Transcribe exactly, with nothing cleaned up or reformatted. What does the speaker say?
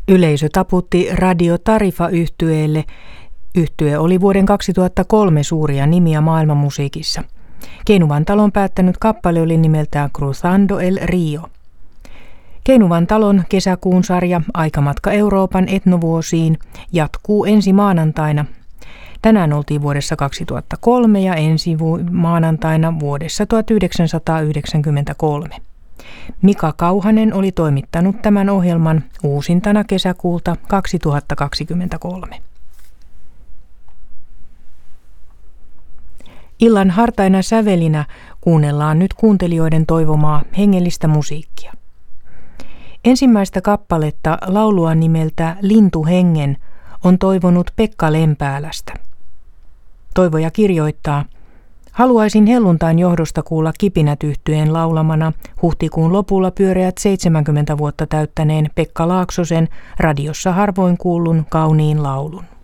Yleisö taputti Radio Tarifa-yhtyeelle. Yhtye oli vuoden kaksituhattakolme suuria nimiä maailmanmusiikissa. Keinuvan talon päättänyt kappale oli nimeltään Cruzando el Rio. Keinuvan talon kesäkuun sarja Aikamatka Euroopan etnovuosiin jatkuu ensi maanantaina. Tänään oltiin vuodessa kaksituhattakolme ja ensi maanantaina vuodessa tuhatyhdeksänsataayhdeksänkymmentäkolme. Mika Kauhanen oli toimittanut tämän ohjelman uusintana kesäkuulta kaksituhattakaksikymmentäkolme. Illan hartaina sävelinä kuunnellaan nyt kuuntelijoiden toivomaa hengellistä musiikkia. Ensimmäistä kappaletta laulua nimeltä Lintuhengen on toivonut Pekka Lempäälästä. Toivoja kirjoittaa: haluaisin helluntain johdosta kuulla Kipinät -yhtyeen laulamana huhtikuun lopulla pyöreät seitsemänkymmentä vuotta täyttäneen Pekka Laaksosen radiossa harvoin kuullun kauniin laulun.